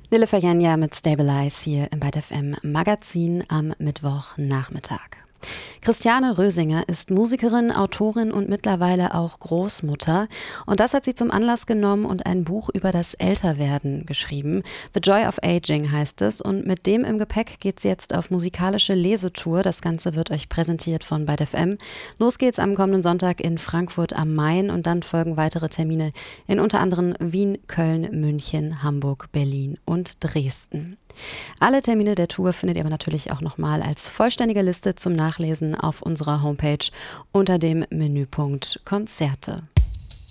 Lille Fayenya mit Stabilize hier im Byte FM Magazin am Mittwochnachmittag. Christiane Rösinger ist Musikerin, Autorin und mittlerweile auch Großmutter. Und das hat sie zum Anlass genommen und ein Buch über das Älterwerden geschrieben. The Joy of Aging heißt es. Und mit dem im Gepäck geht sie jetzt auf musikalische Lesetour. Das Ganze wird euch präsentiert von Byte FM. Los geht's am kommenden Sonntag in Frankfurt am Main und dann folgen weitere Termine in unter anderem Wien, Köln, München, Hamburg, Berlin und Dresden. Alle Termine der Tour findet ihr aber natürlich auch nochmal als vollständige Liste zum Nachlesen auf unserer Homepage unter dem Menüpunkt Konzerte.